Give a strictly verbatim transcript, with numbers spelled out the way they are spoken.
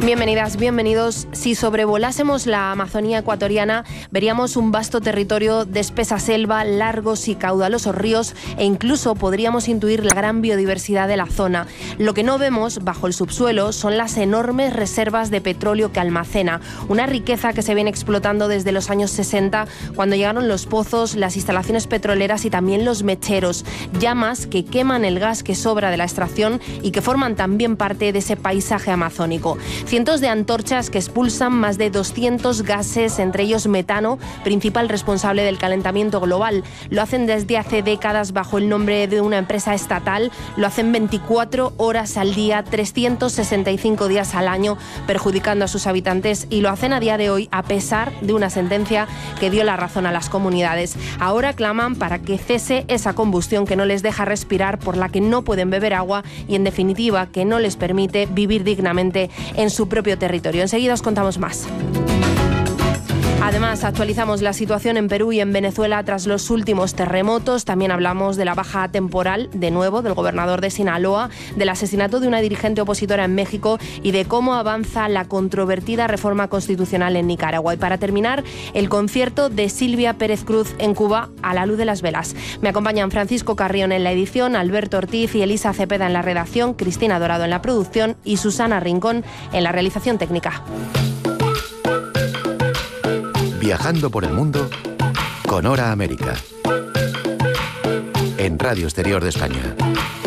Bienvenidas, bienvenidos. Si sobrevolásemos la Amazonía ecuatoriana, veríamos un vasto territorio de espesa selva, largos y caudalosos ríos e incluso podríamos intuir la gran biodiversidad de la zona. Lo que no vemos bajo el subsuelo son las enormes reservas de petróleo que almacena, una riqueza que se viene explotando desde los años sesenta, cuando llegaron los pozos, las instalaciones petroleras y también los mecheros, llamas que queman el gas que sobra de la extracción y que forman también parte de ese paisaje amazónico. Cientos de antorchas que expulsan más de doscientos gases, entre ellos metano, principal responsable del calentamiento global. Lo hacen desde hace décadas bajo el nombre de una empresa estatal, lo hacen veinticuatro horas al día, trescientos sesenta y cinco días al año, perjudicando a sus habitantes, y lo hacen a día de hoy a pesar de una sentencia que dio la razón a las comunidades. Ahora claman para que cese esa combustión que no les deja respirar, por la que no pueden beber agua y, en definitiva, que no les permite vivir dignamente en su propio territorio. Enseguida os contamos más. Además, actualizamos la situación en Perú y en Venezuela tras los últimos terremotos. También hablamos de la baja temporal, de nuevo, del gobernador de Sinaloa, del asesinato de una dirigente opositora en México y de cómo avanza la controvertida reforma constitucional en Nicaragua. Y para terminar, el concierto de Silvia Pérez Cruz en Cuba a la luz de las velas. Me acompañan Francisco Carrión en la edición, Alberto Ortiz y Elisa Cepeda en la redacción, Cristina Dorado en la producción y Susana Rincón en la realización técnica. Viajando por el mundo con Hora América. En Radio Exterior de España.